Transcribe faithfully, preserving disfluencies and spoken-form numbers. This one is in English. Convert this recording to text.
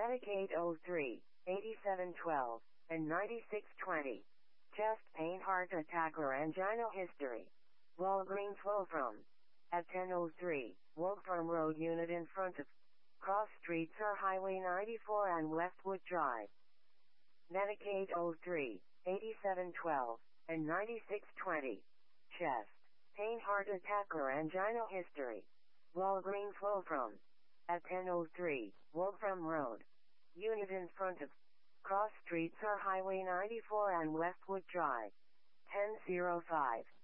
Medicaid oh three, eighty-seven twelve, and ninety-six twenty. Chest pain, heart attack or angina history. Walgreens Wolfram. At ten oh three, Wolfram Road unit in front of Cross Streets or Highway ninety-four and Westwood Drive. Medicaid oh three, eighty-seven twelve, and ninety-six twenty. Chest pain, heart attack or angina history. Walgreens Wolfram. At ten oh three, Wolfram Road. Unit in front of Cross Streets or Highway ninety-four and Westwood Drive. ten oh five.